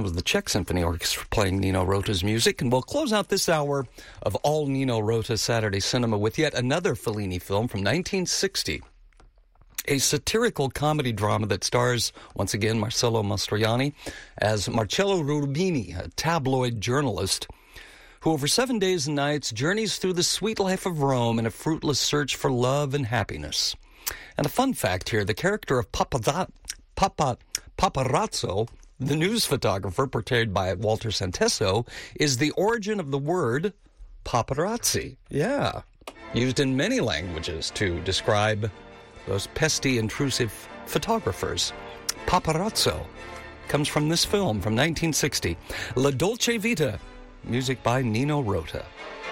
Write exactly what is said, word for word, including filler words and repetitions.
was the Czech Symphony Orchestra playing Nino Rota's music. And we'll close out this hour of all Nino Rota Saturday Cinema with yet another Fellini film from nineteen sixty. A satirical comedy drama that stars, once again, Marcello Mastroianni as Marcello Rubini, a tabloid journalist who over seven days and nights journeys through the sweet life of Rome in a fruitless search for love and happiness. And a fun fact here, the character of Papa, Papa, Paparazzo, the news photographer portrayed by Walter Santesso, is the origin of the word paparazzi. Yeah, used in many languages to describe those pesky, intrusive photographers. Paparazzo comes from this film from nineteen sixty. La Dolce Vita, music by Nino Rota.